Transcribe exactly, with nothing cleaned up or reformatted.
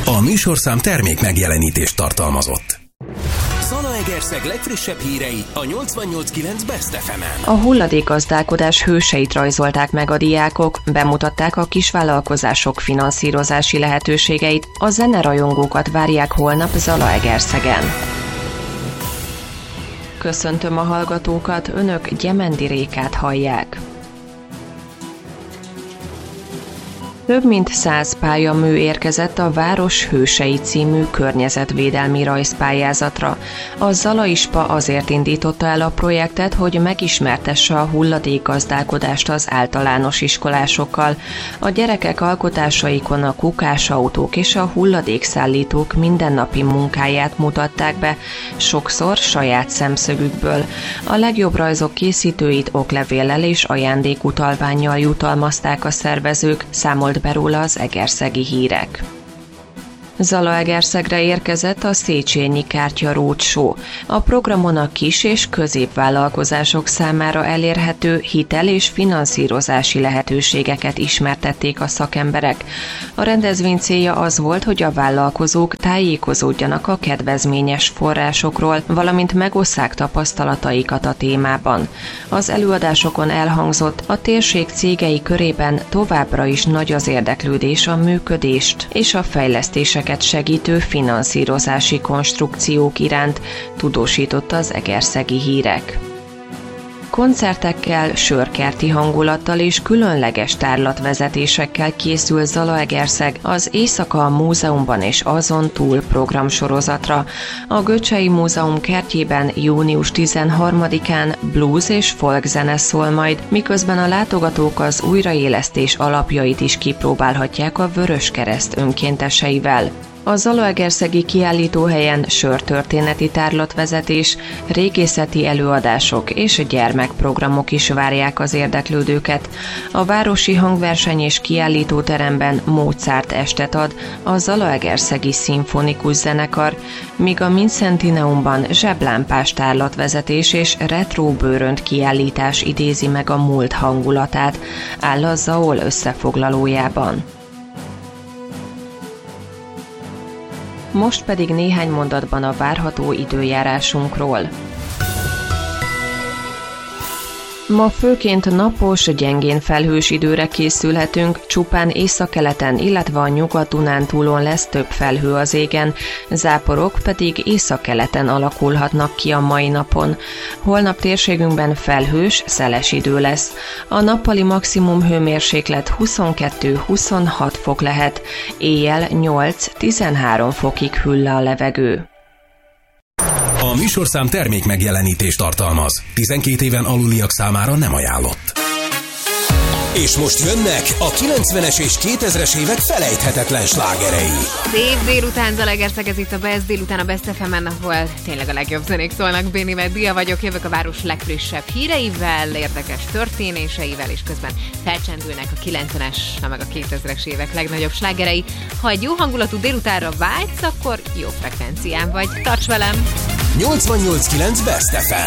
A műsorszám termék megjelenítést tartalmazott. Zalaegerszeg legfrissebb hírei a nyolcvannyolc kilenc Best ef emen. A hulladékgazdálkodás hőseit rajzolták meg a diákok, bemutatták a kisvállalkozások finanszírozási lehetőségeit, a zenerajongókat várják holnap Zalaegerszegen. Köszöntöm a hallgatókat, önök Gyemendi Rékát hallják. Több mint száz pályamű érkezett a Város Hősei című környezetvédelmi rajzpályázatra. A Zalaispa azért indította el a projektet, hogy megismertesse a hulladékgazdálkodást az általános iskolásokkal. A gyerekek alkotásaikon a kukásautók és a hulladékszállítók mindennapi munkáját mutatták be, sokszor saját szemszögükből. A legjobb rajzok készítőit oklevéllel és ajándékutalvánnyal jutalmazták a szervezők, számolt be róla az Egerszegi Hírek. Zalaegerszegre érkezett a Széchenyi Kártya Roadshow. A programon a kis- és középvállalkozások számára elérhető hitel- és finanszírozási lehetőségeket ismertették a szakemberek. A rendezvény célja az volt, hogy a vállalkozók tájékozódjanak a kedvezményes forrásokról, valamint megosszák tapasztalataikat a témában. Az előadásokon elhangzott, a térség cégei körében továbbra is nagy az érdeklődés a működést és a fejlesztéseket segítő finanszírozási konstrukciók iránt, tudósította az Egerszegi Hírek. Koncertekkel, sörkerti hangulattal és különleges tárlatvezetésekkel készül Zalaegerszeg az Éjszaka a Múzeumban és azon túl programsorozatra. A Göcsei Múzeum kertjében június tizenharmadikán blues és folk zene szól majd, miközben a látogatók az újraélesztés alapjait is kipróbálhatják a Vöröskereszt önkénteseivel. A zalaegerszegi kiállítóhelyen sörtörténeti tárlatvezetés, régészeti előadások és gyermekprogramok is várják az érdeklődőket. A Városi Hangverseny és Kiállítóteremben Mozart estet ad a Zalaegerszegi Szimfonikus Zenekar, míg a Mincentineumban zseblámpás tárlatvezetés és retro bőrönt kiállítás idézi meg a múlt hangulatát, áll a Zaol összefoglalójában. Most pedig néhány mondatban a várható időjárásunkról. Ma főként napos, gyengén felhős időre készülhetünk, csupán északkeleten, illetve a Nyugat-Dunántúlon lesz több felhő az égen, záporok pedig északkeleten alakulhatnak ki a mai napon. Holnap térségünkben felhős, szeles idő lesz. A nappali maximum hőmérséklet huszonkettő-huszonhat fok lehet, éjjel nyolc-tizenhárom fokig hűl le a levegő. A műsorszám termék megjelenítést tartalmaz. tizenkét éven aluliak számára nem ajánlott. És most jönnek a kilencvenes és kétezres évek felejthetetlen slágerei. Szép délután, Zalaegerszeg, ez itt a Best délután a Best ef emen, ahol tényleg a legjobb zenék szólnak. Béni Dia vagyok, jövök a város legfrissebb híreivel, érdekes történéseivel, és közben felcsendülnek a kilencvenes, na meg a kétezres évek legnagyobb slágerei. Ha egy jó hangulatú délutánra vágysz, akkor jó frekvencián vagy. Tarts velem! nyolcvannyolc kilenc Best ef em.